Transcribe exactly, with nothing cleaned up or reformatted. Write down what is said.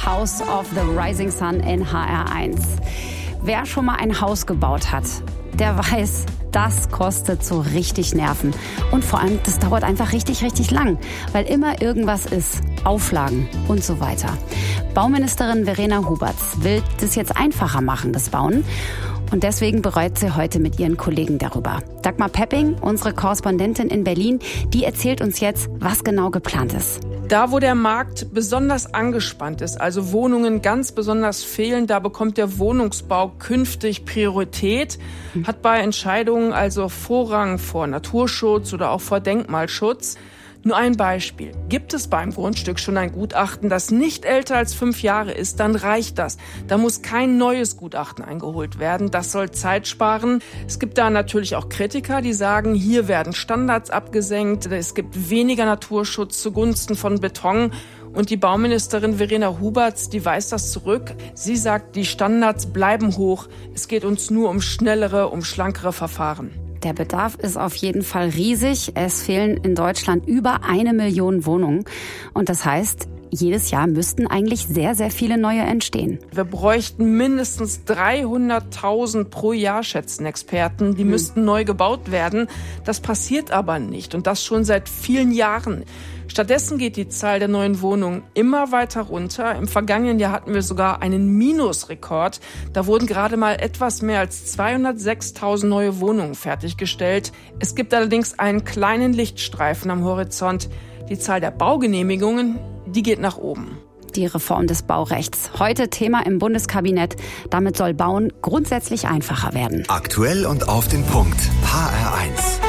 House of the Rising Sun in H R eins. Wer schon mal ein Haus gebaut hat, der weiß, das kostet so richtig Nerven. Und vor allem, das dauert einfach richtig, richtig lang, weil immer irgendwas ist. Auflagen und so weiter. Bauministerin Verena Huberts will das jetzt einfacher machen, das Bauen. Und deswegen bereut sie heute mit ihren Kollegen darüber. Dagmar Pepping, unsere Korrespondentin in Berlin, die erzählt uns jetzt, was genau geplant ist. Da, wo der Markt besonders angespannt ist, also Wohnungen ganz besonders fehlen, da bekommt der Wohnungsbau künftig Priorität, hat bei Entscheidungen also Vorrang vor Naturschutz oder auch vor Denkmalschutz. Nur ein Beispiel. Gibt es beim Grundstück schon ein Gutachten, das nicht älter als fünf Jahre ist, dann reicht das. Da muss kein neues Gutachten eingeholt werden. Das soll Zeit sparen. Es gibt da natürlich auch Kritiker, die sagen, hier werden Standards abgesenkt. Es gibt weniger Naturschutz zugunsten von Beton. Und die Bauministerin Verena Huberts, die weist das zurück. Sie sagt, die Standards bleiben hoch. Es geht uns nur um schnellere, um schlankere Verfahren. Der Bedarf ist auf jeden Fall riesig. Es fehlen in Deutschland über eine Million Wohnungen. Und das heißt, jedes Jahr müssten eigentlich sehr, sehr viele neue entstehen. Wir bräuchten mindestens dreihunderttausend pro Jahr, schätzen Experten. Die hm. müssten neu gebaut werden. Das passiert aber nicht. Und das schon seit vielen Jahren. Stattdessen geht die Zahl der neuen Wohnungen immer weiter runter. Im vergangenen Jahr hatten wir sogar einen Minusrekord. Da wurden gerade mal etwas mehr als zweihundertsechstausend neue Wohnungen fertiggestellt. Es gibt allerdings einen kleinen Lichtstreifen am Horizont. Die Zahl der Baugenehmigungen, die geht nach oben. Die Reform des Baurechts. Heute Thema im Bundeskabinett. Damit soll Bauen grundsätzlich einfacher werden. Aktuell und auf den Punkt. H R eins.